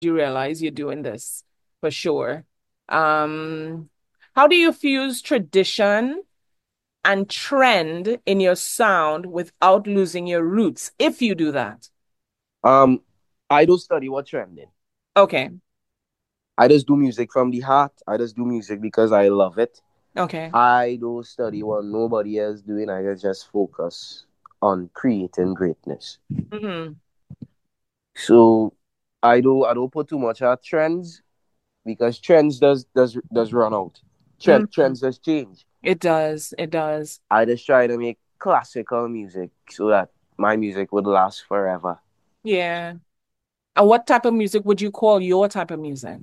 you realize you're doing this for sure. Um, how do you fuse tradition and trend in your sound without losing your roots, if you do that? Um, I don't study what trending. Okay. I just do music from the heart. I just do music because I love it. Okay. I don't study what nobody else doing. I just focus on creating greatness. Hmm. So I don't put too much at trends because trends does run out. Hmm. Trends does change. It does. It does. I just try to make classical music so that my music would last forever. Yeah. And what type of music would you call your type of music?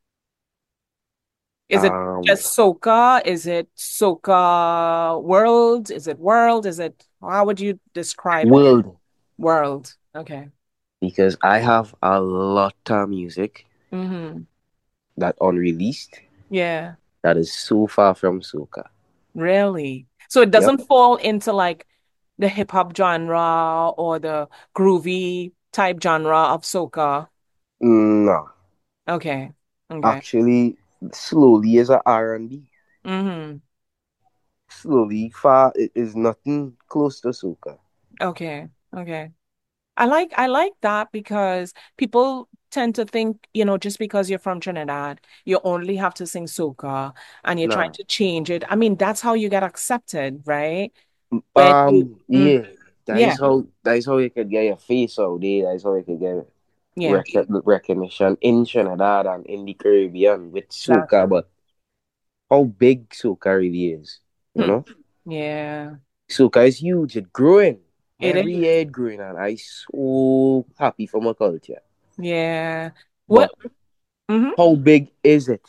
Is it Um, just soca? Is it soca world? Is it world? Is it, how would you describe it? world World. Okay. because I have a lot of music Hmm. that unreleased Yeah. that is so far from soca. Really? So it Yep. doesn't fall into like the hip hop genre or the groovy type genre of soca. No, Okay. Okay. actually, slowly is a R&B. Hmm. Slowly far it is nothing close to soca. Okay. Okay. I like that because people tend to think, just because you're from Trinidad, you only have to sing soca and you're trying No. to change it. I mean, that's how you get accepted, right? When you Yeah. yeah, That is how you could get your face out there. That is how you could get yeah, recognition in Trinidad and in the Caribbean with soca. exactly. But how big soca really is, you Hmm. know? Yeah, Soca is huge. It's growing. it Every is. year it's growing, and I so happy for my culture. Yeah. What? But Hmm. how big is it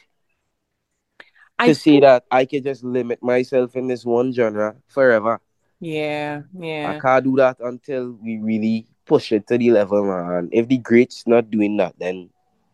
I to say think, that I can just limit myself in this one genre forever? yeah, I yeah, can't do that until we really push it to the level, man. If the greats not doing that, then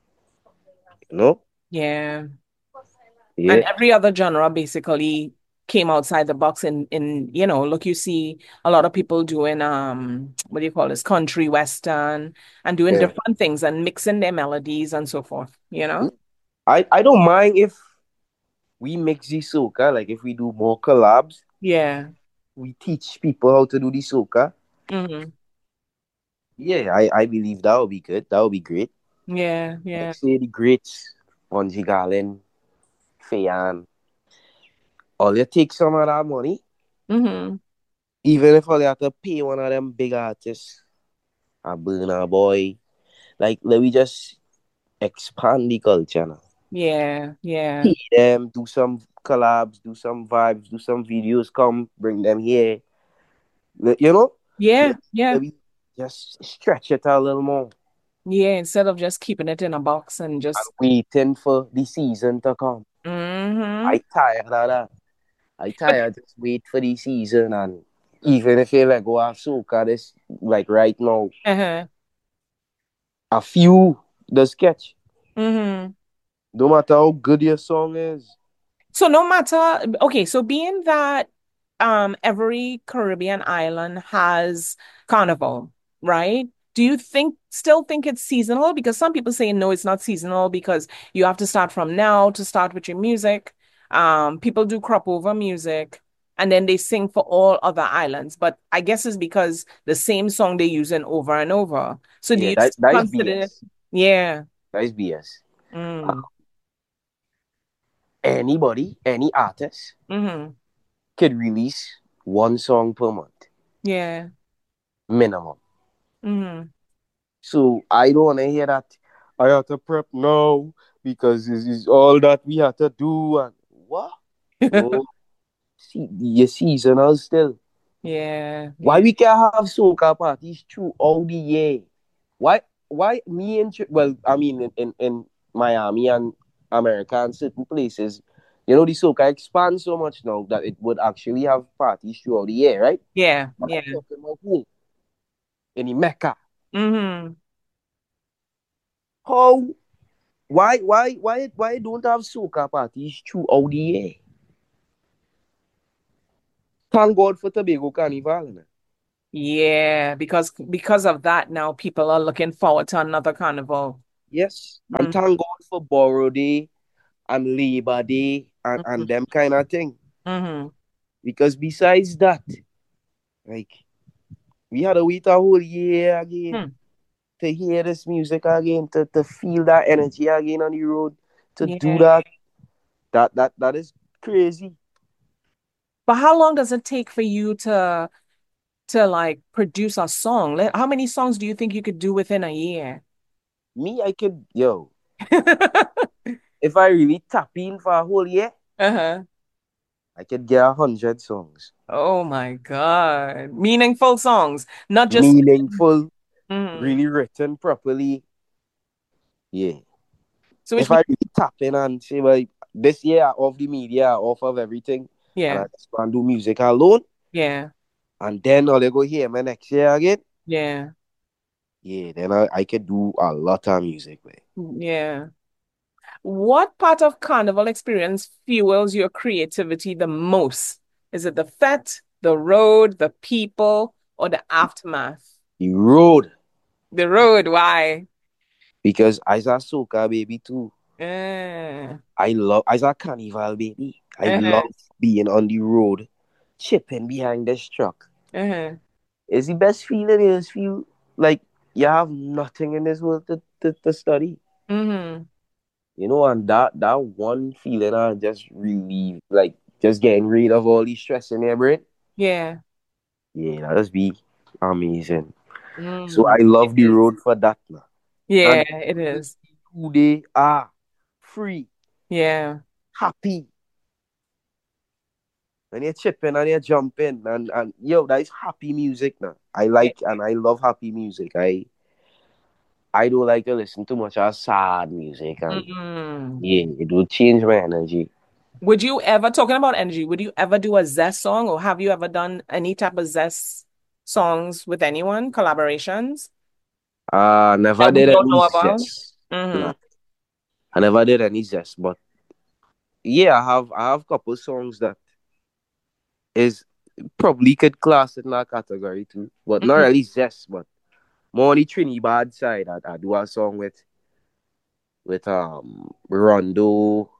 you know, yeah. And yeah, every other genre basically came outside the box look, you see a lot of people doing what do you call this, country western and doing yeah. different things and mixing their melodies and so forth. I don't mind if we mix the soca, like if we do more collabs, Yeah. we teach people how to do the soca. Hmm. Yeah, I believe that would be good. That would be great. Yeah, Like yeah. say the greats, Bunji Garlin, Fayan, all you take some of that money, Hmm. even if all you have to pay one of them big artists, a Burna Boy, like let me just expand the culture now. Yeah, yeah. Pay them, do some collabs, do some vibes, do some videos, come bring them here. You know, Yeah, let, yeah. let me just stretch it a little more. Yeah, instead of just keeping it in a box and And just waiting for the season to come. hmm I tired of that. I but tired just wait for the season and even if you like go have soca this like right now, uh-huh. a few the sketch. Hmm. No matter how good your song is. So no matter, okay, so being that every Caribbean island has carnival, right? Do you still think it's seasonal? Because some people say no, it's not seasonal because you have to start from now to start with your music. People do crop over music and then they sing for all other islands. But I guess it's because the same song they're using over and over. So do Yeah, you still that is consider it? BS. Yeah. That is BS. Mm. Anybody, any artist Hmm. could release one song per month, Yeah. minimum. Hmm. So I don't want to hear that. I have to prep now because this is all that we have to do. And what? No, see, your seasonal still. Yeah, Why yeah. we can't have soca parties throughout the year? Why me and well, I mean in Miami and America and certain places, the soca expands so much now that it would actually have parties throughout the year, right? Yeah, But I'm yeah. talking about here in the Mecca. Hmm. How why don't have soca parties throughout the year? Thank God for Tobago Carnival. Man. Yeah, because of that now people are looking forward to another carnival. Yes. And Mm, thank God for Borrow Day and Labor Day mm, and them kind of thing. mm, Because besides that, like we had to wait a whole year again mm. to hear this music again, to feel that energy again on the road, to do Yeah. that. That is crazy. But how long does it take for you to like produce a song? How many songs do you think you could do within a year? Me, I could, yo, if I really tap in for a whole year, Uh-huh. I could get 100 songs. Oh my God. Meaningful songs, not just Meaningful, Mhm. really written properly. Yeah. So which If means I really tap in and say, well, this year off the media, off of everything, and yeah, I just want to do music alone, yeah, and then I'll go hear me next year again. yeah, Yeah, then I could do a lot of music, man. yeah. What part of carnival experience fuels your creativity the most? Is it the fete, the road, the people, or the aftermath? The road, The road, why? because I a soca baby too. Uh, I a carnival baby. I uh-huh, love being on the road, chipping behind this truck. uh-huh. It's the best feeling. Is feel like you have nothing in this world to study. Mm-hmm. And that one feeling I just relieve, like just getting rid of all the stress in your brain. Yeah. Yeah, that just be amazing. So Mm, I it love the is. road for that now. Yeah, And it is. today are free, Yeah. happy, and you're chipping and you're jumping and yo, that is happy music now. I Yeah. like and I love happy music. I don't like to listen too much of sad music, and Mm. yeah, it will change my energy. Would you ever, talking about energy, would you ever do a Zest song or have you ever done any type of Zest songs with anyone, collaborations Never that we did don't any know about? zest. Mm-hmm. Nah, I never did any zest, but yeah, I have couple songs that is probably could class it in that category too, but not Mm-hmm. really zest, but more on the Trinidad side. I do a song with Rondo,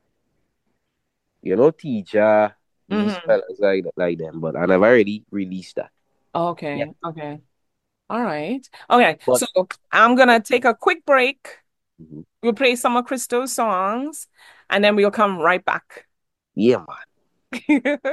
teacher, these Mm-hmm. fellas like them, but I never really released that. Yeah. Okay. Okay. All right. Okay. But So I'm gonna take a quick break. mhm, We'll play some of Crystal's songs and then we'll come right back. yeah, man.